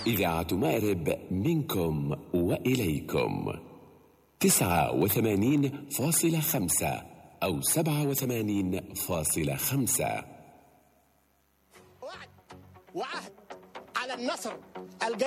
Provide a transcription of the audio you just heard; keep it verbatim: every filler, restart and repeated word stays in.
إذاعة مأرب منكم وإليكم تسعة وثمانين فاصلة خمسة أو سبعة وثمانين فاصلة خمسة. وعد وعهد على النصر الجميل.